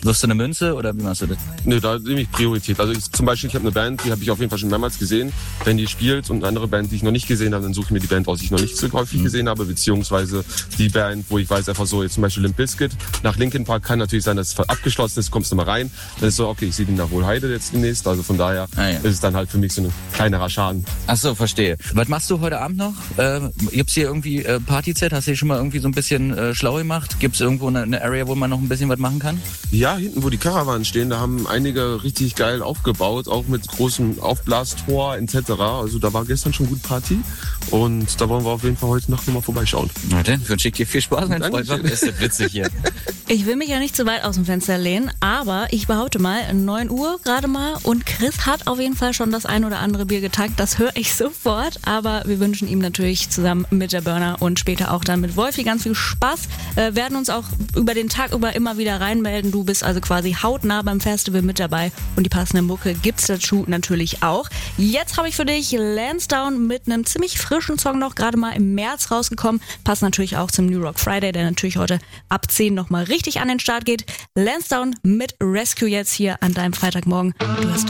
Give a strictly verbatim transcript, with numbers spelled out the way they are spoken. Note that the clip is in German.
Wirfst du eine Münze oder wie machst du das? Nö, da nehme ich Priorität. Also ich, zum Beispiel, ich habe eine Band, die habe ich auf jeden Fall schon mehrmals gesehen. Wenn die spielt und eine andere Band, die ich noch nicht gesehen habe, dann suche ich mir die Band aus, die ich noch nicht so häufig mhm. gesehen habe, beziehungsweise die Band, wo ich weiß einfach so, jetzt zum Beispiel Limp Bizkit, nach Linkin Park kann natürlich sein, dass es abgeschlossen ist, kommst du mal rein, dann ist so, okay, ich sehe den nach Wohlheide jetzt demnächst, also von daher ah, ja. ist es dann halt für mich so ein kleinerer Schaden. Ach so, verstehe. Was machst du heute Abend noch? Äh, gibt's hier irgendwie äh, Partyzeit? Hast du hier schon mal irgendwie so ein bisschen äh, schlau gemacht? Gibt's irgendwo eine, eine Area, wo man noch ein bisschen was machen kann? Ja, hinten, wo die Karawanen stehen, da haben einige richtig geil aufgebaut, auch mit großem Aufblastor et cetera. Also da war gestern schon gut Party und da wollen wir auf jeden Fall heute Nacht nochmal vorbeischauen. Na dann, wünsche ich dir viel Spaß, mein Freund. Ist das witzig hier. Ich will mich ja nicht zu weit aus dem Fenster lehnen, aber ich behaupte mal, neun Uhr gerade mal und Chris hat auf jeden Fall schon das ein oder andere Bier getankt, das höre ich sofort, aber wir wünschen ihm natürlich zusammen mit der Burner und später auch dann mit Wolfi ganz viel Spaß, äh, werden uns auch über den Tag über immer wieder reinmelden, du bist also quasi hautnah beim Festival mit dabei und die passende Mucke gibt's dazu natürlich auch. Jetzt habe ich für dich Lansdowne mit einem ziemlich frischen Song noch, gerade mal im März rausgekommen, passt natürlich auch zum New Rock Friday, der natürlich heute ab zehn nochmal richtig an den Start geht. Lansdowne mit Rescue jetzt hier an deinem Freitagmorgen. Du hast